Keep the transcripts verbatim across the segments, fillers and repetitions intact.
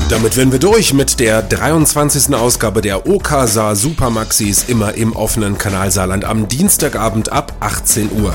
Damit wären wir durch mit der dreiundzwanzigsten Ausgabe der Okasa Super Maxis, immer im offenen Kanal Saarland am Dienstagabend ab achtzehn Uhr.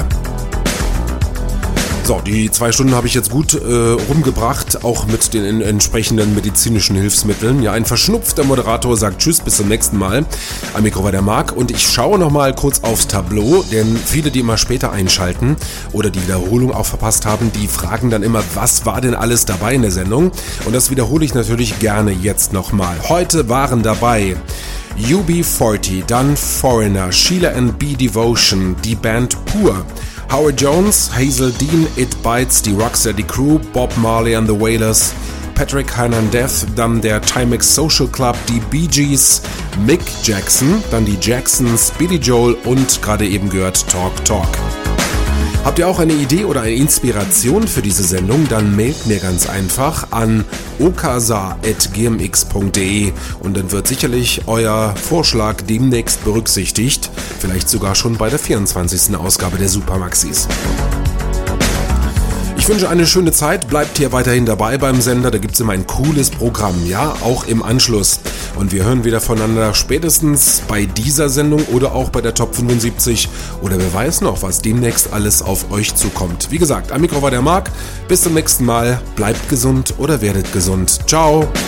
So, die zwei Stunden habe ich jetzt gut äh, rumgebracht, auch mit den entsprechenden medizinischen Hilfsmitteln. Ja, ein verschnupfter Moderator sagt Tschüss, bis zum nächsten Mal. Am Mikro war der Marc und ich schaue nochmal kurz aufs Tableau, denn viele, die immer später einschalten oder die Wiederholung auch verpasst haben, die fragen dann immer, was war denn alles dabei in der Sendung? Und das wiederhole ich natürlich gerne jetzt nochmal. Heute waren dabei U B vierzig, dann Foreigner, Sheila and B Devotion, die Band Pur, Howard Jones, Hazel Dean, It Bites, die Rocksteady Crew, Bob Marley and the Wailers, Patrick Hernandez, dann der Timex Social Club, die Bee Gees, Mick Jackson, dann die Jacksons, Billy Joel und gerade eben gehört Talk Talk. Habt ihr auch eine Idee oder eine Inspiration für diese Sendung? Dann mailt mir ganz einfach an okasa at g m x punkt d e und dann wird sicherlich euer Vorschlag demnächst berücksichtigt. Vielleicht sogar schon bei der vierundzwanzigsten Ausgabe der Super Maxis. Ich wünsche eine schöne Zeit, bleibt hier weiterhin dabei beim Sender, da gibt es immer ein cooles Programm, ja, auch im Anschluss. Und wir hören wieder voneinander spätestens bei dieser Sendung oder auch bei der Top fünfundsiebzig oder wer weiß noch, was demnächst alles auf euch zukommt. Wie gesagt, am Mikro war der Marc, bis zum nächsten Mal, bleibt gesund oder werdet gesund. Ciao!